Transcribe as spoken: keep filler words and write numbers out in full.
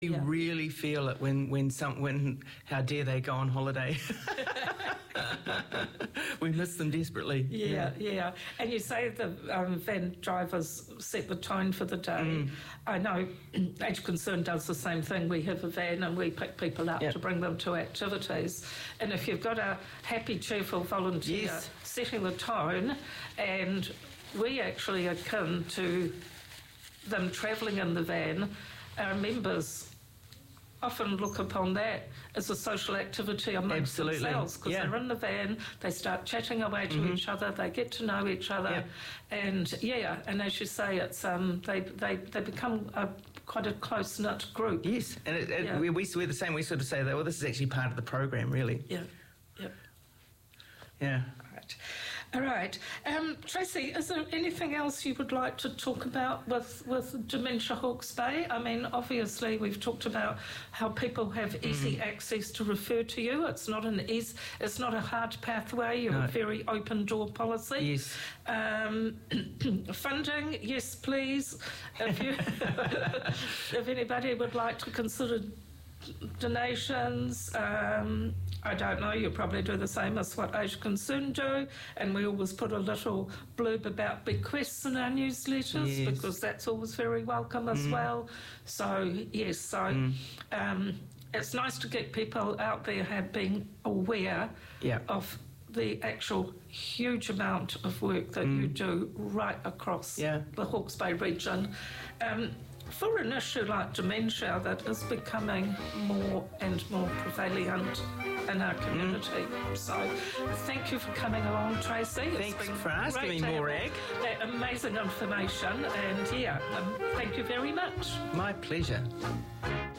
You yeah. really feel it when when some when how dare they go on holiday. We miss them desperately. Yeah, yeah, yeah. And you say the um, van drivers set the tone for the day. Mm. I know Age Concern does the same thing. We have a van and we pick people up yep. to bring them to activities. And if you've got a happy, cheerful volunteer yes. setting the tone, and we actually are akin to them travelling in the van, our members often look upon that as a social activity amongst Absolutely. themselves, because yeah. they're in the van, they start chatting away to mm-hmm. each other, they get to know each other, yep. and yeah, and as you say, it's um, they they they become a quite a close knit group. Yes, and it, it, yeah. we we we're the same. We sort of say that well, this is actually part of the program, really. Yeah, yeah, yeah. Right. All right. Um, Tracy, is there anything else you would like to talk about with, with Dementia Hawke's Bay? I mean, obviously, we've talked about how people have easy mm. access to refer to you. It's not an easy, it's not a hard pathway. You're no. a very open door policy. Yes. Um, funding, yes, please. If you, if anybody would like to consider donations, um, I don't know, you probably do the same as what Age Concern do, and we always put a little blurb about bequests in our newsletters yes. because that's always very welcome as mm. well. So, yes, so mm. um, it's nice to get people out there have been aware yeah. of the actual huge amount of work that mm. you do right across yeah. the Hawke's Bay region. Um, for an issue like dementia that is becoming more and more prevalent in our community. Mm. So thank you for coming along, Tracy. Thanks for asking me, Morag. That amazing information, and yeah, um, thank you very much. My pleasure.